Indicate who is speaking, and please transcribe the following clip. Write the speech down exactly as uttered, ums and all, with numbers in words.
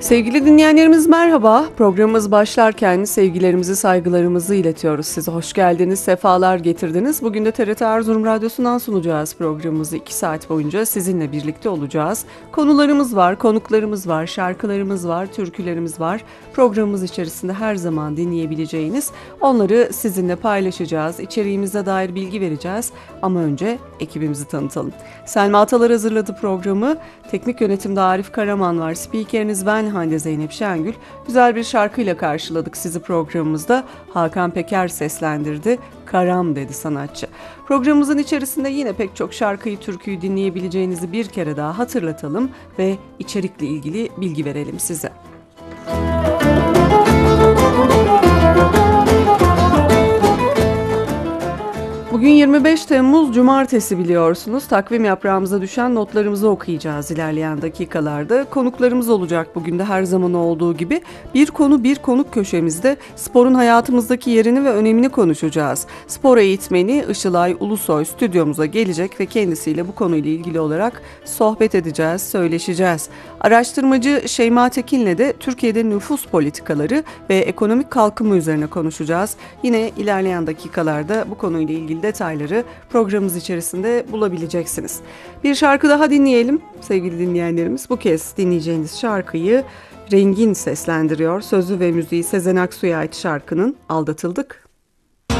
Speaker 1: Sevgili dinleyenlerimiz merhaba. Programımız başlarken sevgilerimizi, saygılarımızı iletiyoruz size. Hoş geldiniz, sefalar getirdiniz. Bugün de T R T Erzurum Radyosu'ndan sunacağız programımızı. iki saat boyunca sizinle birlikte olacağız. Konularımız var, konuklarımız var, şarkılarımız var, türkülerimiz var. Programımız içerisinde her zaman dinleyebileceğiniz, onları sizinle paylaşacağız. İçeriğimize dair bilgi vereceğiz. Ama önce ekibimizi tanıtalım. Selma Atalar hazırladı programı. Teknik yönetimde Arif Karaman var. Spikeriniz ben Hande Zeynep Şengül. Güzel bir şarkıyla karşıladık sizi programımızda. Hakan Peker seslendirdi. Karam dedi sanatçı. Programımızın içerisinde yine pek çok şarkıyı, türküyü dinleyebileceğinizi bir kere daha hatırlatalım ve içerikle ilgili bilgi verelim size. Bugün yirmi beş Temmuz Cumartesi biliyorsunuz. Takvim yaprağımıza düşen notlarımızı okuyacağız ilerleyen dakikalarda. Konuklarımız olacak bugün de her zaman olduğu gibi. Bir konu bir konuk köşemizde sporun hayatımızdaki yerini ve önemini konuşacağız. Spor eğitmeni Işılay Ulusoy stüdyomuza gelecek ve kendisiyle bu konuyla ilgili olarak sohbet edeceğiz, söyleşeceğiz. Araştırmacı Şeyma Tekin'le de Türkiye'de nüfus politikaları ve ekonomik kalkınma üzerine konuşacağız. Yine ilerleyen dakikalarda bu konuyla ilgili detayları programımız içerisinde bulabileceksiniz. Bir şarkı daha dinleyelim sevgili dinleyenlerimiz. Bu kez dinleyeceğiniz şarkıyı Rengin seslendiriyor. Sözü ve müziği Sezen Aksu'ya ait şarkının Aldatıldık.